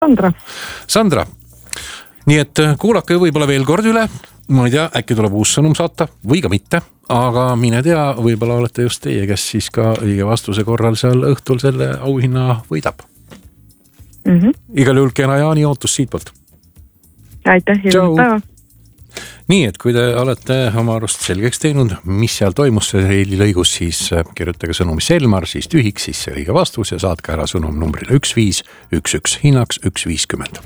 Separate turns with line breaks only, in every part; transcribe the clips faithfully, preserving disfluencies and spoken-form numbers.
Sandra.
Sandra, nii et kuulake võib-olla veel kord üle, ma ei tea, äkki tuleb uus sõnum saata või ka mitte, aga mine tea, võib-olla olete just teie, kes siis ka õige vastuse korral seal õhtul selle auhinna võidab. Mm-hmm. Igal juhul kena Jaani ootus siitpoolt.
Aitäh, ilusat päeva.
Nii, et kui te olete oma arust selgeks teinud, mis seal toimus see lõigus, siis kirjutage sõnum Selmar, siis tühik, siis see õige vastus ja saatke ära sõnum numbrile üks viis üks üks, hinnaks üks viiskümmend.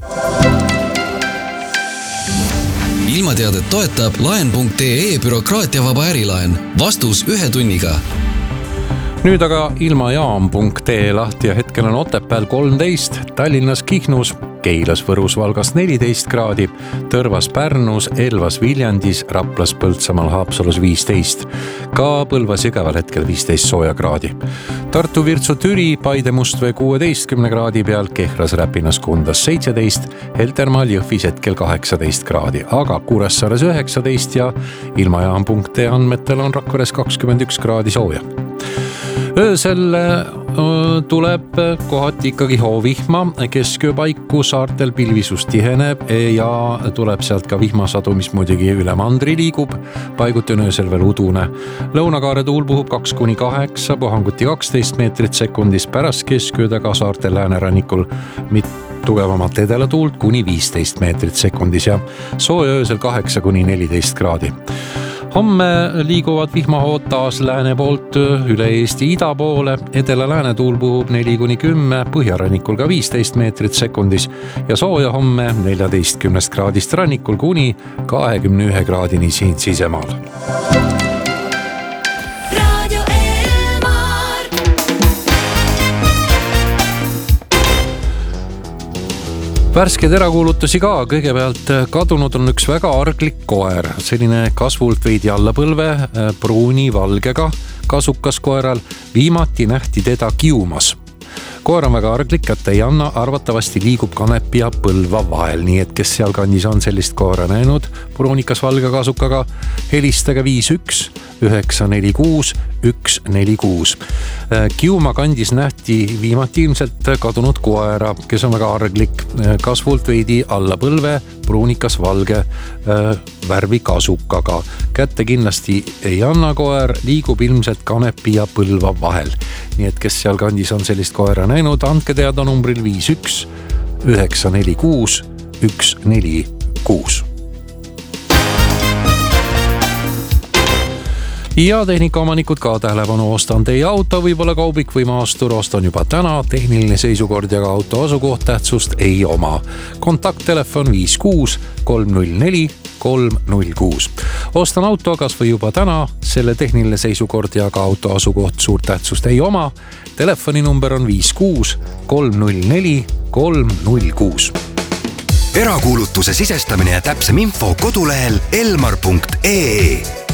Ilmateadet toetab laen punkt ee bürokraatiavaba ärilaen. Vastus ühe tunniga.
Nüüd aga ilmajaam punkt ee lahti ja hetkel on Otepääl kolmteist, Tallinnas Kihnus, Keilas, Võrus, Valgas neliteist kraadi, Tõrvas, Pärnus, Elvas, Viljandis, Raplas, Põltsamaal, Haapsalus viisteist, ka Põlvas Jõgeval hetkel viisteist sooja kraadi. Tartu, Virtsu, Türi, Paide, Mustvee kuueteistkümne kraadi peal, Kehras, Räpinas, Kundas seitseteist, Heltermaal, Jõhvis hetkel kaheksateist kraadi, aga Kuressaares üheksateist ja ilmajaam punkt ee andmetel on Rakveres kakskümmend üks kraadi sooja. Öösel tuleb kohati ikkagi hoovihma, kesköö paiku saartel pilvisus tiheneb ja tuleb sealt ka vihmasadu, mis muidugi üle mandri liigub, paiguti on öösel veel udune. Lõunakaare tuul puhub kaks kuni kaheksa, puhanguti kaksteist meetrit sekundis, pärast keskööd aga saartel läänerannikul mit tugevamat edela tuult kuni viisteist meetrit sekundis ja sooja öösel kaheksa kuni neliteist kraadi. Homme liiguvad vihmahood taas lääne poolt üle Eesti ida poole, edela-lääne tuul puhub neli kuni kümme, põhjarannikul ka viisteist meetrit sekundis ja sooja homme neljateistkümnest kraadist rannikul kuni kahekümne ühe kraadini siin sisemaal. Värsked erakuulutusi ka, kõigepealt kadunud on üks väga arglik koer, selline kasvult veidi alla põlve, pruuni valgega kasukas koeral, viimati nähti teda kiumas. Koer on väga arglik, kätte ei anna, arvatavasti liigub kanepi ja põlva vahel, nii et kes seal kandis on sellist koera näinud, pruunikas valge kasukaga, helistage viis üks üheksa neli kuus üks neli kuus. Kiuma kandis nähti viimati ilmselt kadunud koera, kes on väga arglik, kasvult veidi alla põlve, pruunikas valge värvi kasukaga. Kätte kindlasti ei anna koer, liigub ilmselt kanepi ja põlva vahel. Nii et kes seal kandis on sellist koera näinud, andke teada numbril viis üks üheksa neli kuus üks neli kuus. Ja tehnikaomanikud ka tähelepanu, ostan teie auto, võib-olla kaubik või maastur, ostan juba täna, tehniline seisukord ja ka auto asukoht tähtsust ei oma. Kontakttelefon viis kuus kolm null neli kolm null kuus. Ostan auto kas või juba täna, selle tehniline seisukord ja ka auto asukoht suurt tähtsust ei oma. Telefoninumber on viis kuus kolm null neli kolm null kuus.
Erakuulutuse sisestamine ja täpsem info kodulehel elmar punkt ee.